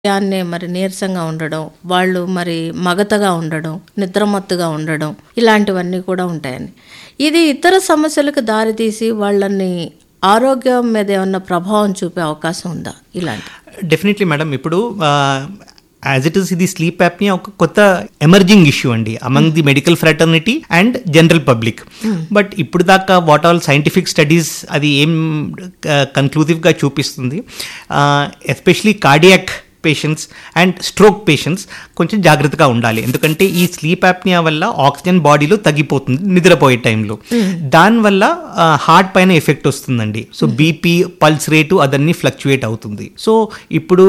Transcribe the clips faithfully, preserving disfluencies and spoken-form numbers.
ఉదయాన్నే మరి నీరసంగా ఉండడం, వాళ్ళు మరి మగతగా ఉండడం, నిద్రమత్తుగా ఉండడం, ఇలాంటివన్నీ కూడా ఉంటాయని. ఇది ఇతర సమస్యలకు దారితీసి వాళ్ళని ఆరోగ్యం మీద ఏమన్నా ప్రభావం చూపే అవకాశం ఉందా ఇలాంటి? Definitely madam. ఇప్పుడు యాజ్ ఇట్ ఈస్ ఇది స్లీప్ యాప్నియా ఒక కొత్త ఎమర్జింగ్ ఇష్యూ అండి among the medical fraternity and general public. But ఇప్పుడు దాకా వాట్ ఆల్ సైంటిఫిక్ స్టడీస్ అది ఏం కన్క్లూజివ్గా చూపిస్తుంది, especially cardiac patients and stroke patients కొంచెం జాగ్రత్తగా ఉండాలి. ఎందుకంటే ఈ స్లీప్ యాప్నియా వల్ల ఆక్సిజన్ బాడీలో తగ్గిపోతుంది నిద్రపోయే టైంలో. దానివల్ల హార్ట్ పైన ఎఫెక్ట్ వస్తుందండి. సో బీపీ, పల్స్ రేటు అదన్నీ ఫ్లక్చుయేట్ అవుతుంది. సో ఇప్పుడు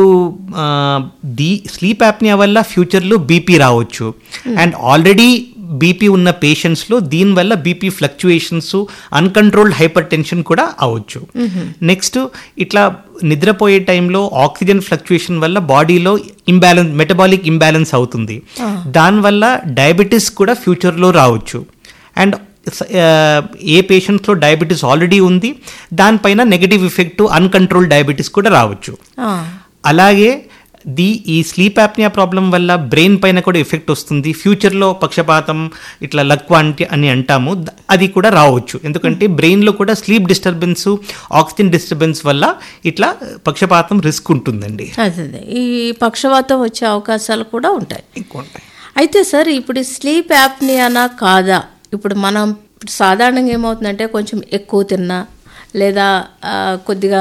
ది స్లీప్ యాప్నియా వల్ల ఫ్యూచర్లో బీపీ రావచ్చు. అండ్ ఆల్రెడీ బీపీ ఉన్న పేషెంట్స్లో దీనివల్ల BP fluctuations, uncontrolled hyper tension కూడా అవ్వచ్చు. నెక్స్ట్ ఇట్లా నిద్రపోయే టైంలో ఆక్సిజన్ ఫ్లక్చుయేషన్ వల్ల బాడీలో ఇంబ్యాలెన్స్, మెటబాలిక్ ఇంబ్యాలెన్స్ అవుతుంది. దానివల్ల డయాబెటీస్ కూడా ఫ్యూచర్లో రావచ్చు. అండ్ ఏ పేషెంట్స్లో డయాబెటీస్ ఆల్రెడీ ఉంది దానిపైన నెగటివ్ ఎఫెక్ట్ అన్కంట్రోల్డ్ డయాబెటీస్ కూడా రావచ్చు. అలాగే ది ఈ స్లీప్ యాప్నియా ప్రాబ్లం వల్ల బ్రెయిన్ పైన కూడా ఎఫెక్ట్ వస్తుంది. ఫ్యూచర్లో పక్షపాతం, ఇట్లా లక్వ అంటే అని అంటాము, అది కూడా రావచ్చు. ఎందుకంటే బ్రెయిన్లో కూడా స్లీప్ డిస్టర్బెన్స్, ఆక్సిజన్ డిస్టర్బెన్స్ వల్ల ఇట్లా పక్షపాతం రిస్క్ ఉంటుందండి. అదే ఈ పక్షవాతం వచ్చే అవకాశాలు కూడా ఉంటాయి. ఎక్కువ ఉంటాయి. అయితే సార్ ఇప్పుడు స్లీప్ యాప్నియానా కాదా? ఇప్పుడు మనం సాధారణంగా ఏమవుతుందంటే కొంచెం ఎక్కువ తిన్నా లేదా కొద్దిగా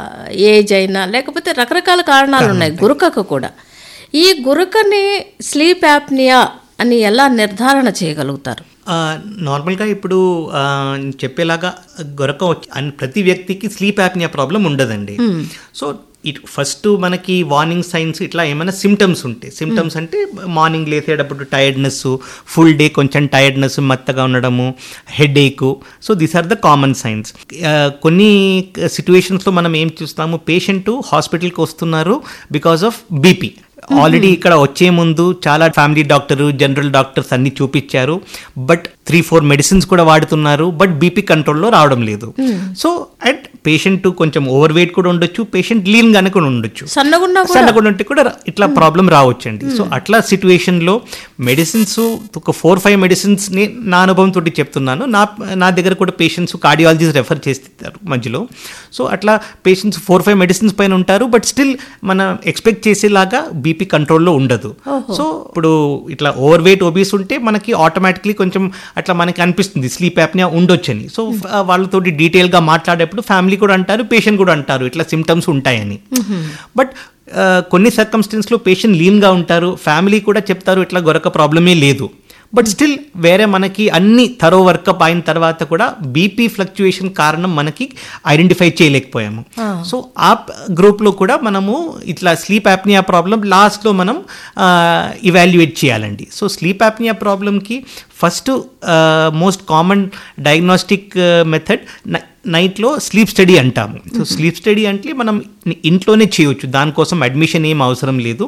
ఏజ్ అయినా లేకపోతే రకరకాల కారణాలు ఉన్నాయి గురకకు కూడా. ఈ గురకని స్లీప్ యాప్నియా అని ఎలా నిర్ధారణ చేయగలుగుతారు? నార్మల్గా ఇప్పుడు చెప్పేలాగా గొరక వచ్చి ప్రతి వ్యక్తికి స్లీప్ యాప్నియా ప్రాబ్లం ఉండదండి. సో ఇట్ ఫస్ట్ మనకి వార్నింగ్ సైన్స్ ఇట్లా ఏమైనా సిమ్టమ్స్ ఉంటాయి. సిమ్టమ్స్ అంటే మార్నింగ్ లేసేటప్పుడు టైర్డ్నెస్, ఫుల్ డే కొంచెం టైర్డ్నెస్, మెత్తగా ఉండడము, head Ek. So these are the common science. కొన్ని సిచ్యువేషన్స్లో మనం ఏం చూస్తాము, పేషెంట్ హాస్పిటల్కి వస్తున్నారు బికాస్ ఆఫ్ బీపీ. ఆల్రెడీ ఇక్కడ వచ్చే ముందు చాలా ఫ్యామిలీ డాక్టరు, జనరల్ డాక్టర్స్ అన్ని చూపించారు. బట్ త్రీ ఫోర్ మెడిసిన్స్ కూడా వాడుతున్నారు. బట్ బీపీ కంట్రోల్లో రావడం లేదు. సో అండ్ పేషెంట్ కొంచెం ఓవర్ వెయిట్ కూడా ఉండొచ్చు, పేషెంట్ లీన్ గానే కూడా ఉండొచ్చు, సన్నగా ఉంటే కూడా ఇట్లా ప్రాబ్లం రావచ్చండి. సో అట్లా సిచ్యువేషన్లో మెడిసిన్స్ ఒక ఫోర్ ఫైవ్ మెడిసిన్స్ నా అనుభవం తోటి చెప్తున్నాను. నా నా దగ్గర కూడా పేషెంట్స్ కార్డియాలజిస్ట్ రెఫర్ చేస్తారు మధ్యలో. సో అట్లా పేషెంట్స్ ఫోర్ ఫైవ్ మెడిసిన్స్ పైన ఉంటారు. బట్ స్టిల్ మనం ఎక్స్పెక్ట్ చేసేలాగా బీపీ కంట్రోల్లో ఉండదు. సో ఇప్పుడు ఇట్లా ఓవర్ వెయిట్, ఒబీస్ ఉంటే మనకి ఆటోమేటిక్లీ కొంచెం అట్లా మనకి అనిపిస్తుంది స్లీప్ యాప్నియా ఉండొచ్చని. సో వాళ్ళతోటి డీటెయిల్గా మాట్లాడేప్పుడు ఫ్యామిలీ కూడా అంటారు, పేషెంట్ కూడా అంటారు ఇట్లా సిమ్టమ్స్ ఉంటాయని. బట్ కొన్ని సర్కమ్స్టెన్స్లో పేషెంట్ లీన్గా ఉంటారు, ఫ్యామిలీ కూడా చెప్తారు ఇట్లా గొరక ప్రాబ్లమే లేదు. బట్ స్టిల్ వేరే మనకి అన్ని థరో వర్కప్ అయిన తర్వాత కూడా బీపీ ఫ్లక్చుయేషన్ కారణం మనకి ఐడెంటిఫై చేయలేకపోయాము. సో ఆ గ్రూప్లో కూడా మనము ఇట్లా స్లీప్ యాప్నియా ప్రాబ్లం లాస్ట్లో మనం ఇవాల్యుయేట్ చేయాలండి. సో స్లీప్ యాప్నియా ప్రాబ్లంకి first most common diagnostic method నైట్లో స్లీప్ స్టడీ అంటాము. సో స్లీప్ స్టడీ అంటే మనం ఇంట్లోనే చేయవచ్చు, దానికోసం అడ్మిషన్ ఏం అవసరం లేదు.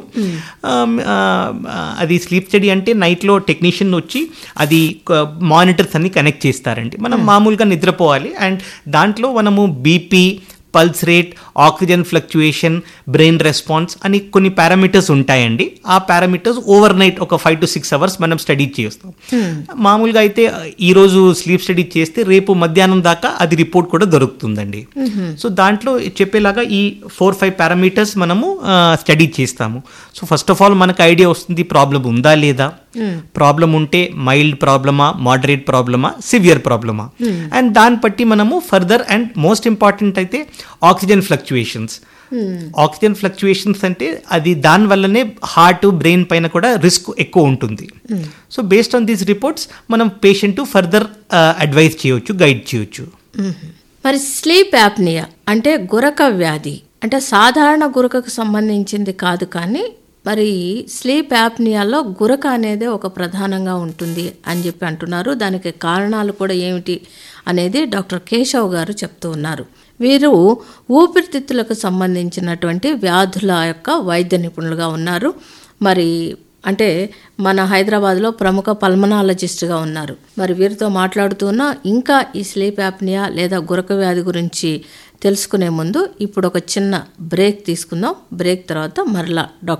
అది స్లీప్ స్టడీ అంటే నైట్లో టెక్నీషియన్ వచ్చి అది మానిటర్స్ అన్ని కనెక్ట్ చేస్తారండి. మనం మామూలుగా నిద్రపోవాలి. అండ్ దాంట్లో మనము BP, pulse rate, oxygen fluctuation, brain response అని కొన్ని పారామీటర్స్ ఉంటాయండి. ఆ పారామీటర్స్ ఓవర్ నైట్ ఒక ఫైవ్ టు సిక్స్ అవర్స్ మనం స్టడీ చేస్తాం. మామూలుగా అయితే ఈరోజు స్లీప్ స్టడీ చేస్తే రేపు మధ్యాహ్నం దాకా అది రిపోర్ట్ కూడా దొరుకుతుందండి. సో దాంట్లో చెప్పేలాగా ఈ ఫోర్ ఫైవ్ పారామీటర్స్ మనము స్టడీ చేస్తాము. సో ఫస్ట్ ఆఫ్ ఆల్ మనకు ఐడియా వస్తుంది ప్రాబ్లం ఉందా లేదా. ప్రాబ్లం ఉంటే మైల్డ్ ప్రాబ్లమా, మోడరేట్ ప్రాబ్లమా, సివియర్ ప్రాబ్లమా, అండ్ దాన్ని బట్టి మనము ఫర్దర్ అండ్ మోస్ట్ ఇంపార్టెంట్ అయితే ఆక్సిజన్ ఫ్లక్చుయేషన్స్. ఆక్సిజన్ ఫ్లక్చుయేషన్స్ అంటే అది దాని వల్లనే హార్ట్, బ్రెయిన్ పైన కూడా రిస్క్ ఎక్కువ ఉంటుంది. So based on these reports మనం పేషెంట్ ఫర్దర్ అడ్వైజ్ చేయవచ్చు, గైడ్ చేయవచ్చు. మరి స్లీప్ యాప్నియా అంటే గురక వ్యాధి అంటే సాధారణ గురకకు సంబంధించింది కాదు, కానీ మరి స్లీప్ యాప్నియాలో గురక అనేది ఒక ప్రధానంగా ఉంటుంది అని చెప్పి అంటున్నారు. దానికి కారణాలు కూడా ఏమిటి అనేది డాక్టర్ కేశవ్ గారు చెప్తూ ఉన్నారు. వీరు ఊపిరితిత్తులకు సంబంధించినటువంటి వ్యాధుల యొక్క వైద్య నిపుణులుగా ఉన్నారు. మరి అంటే మన హైదరాబాద్లో ప్రముఖ పల్మనాలజిస్ట్గా ఉన్నారు. మరి వీరితో మాట్లాడుతున్నా ఇంకా ఈ స్లీప్ యాప్నియా లేదా గురక వ్యాధి గురించి తెలుసుకునే ముందు ఇప్పుడు ఒక చిన్న బ్రేక్ తీసుకుందాం. బ్రేక్ తర్వాత మరలా డాక్టర్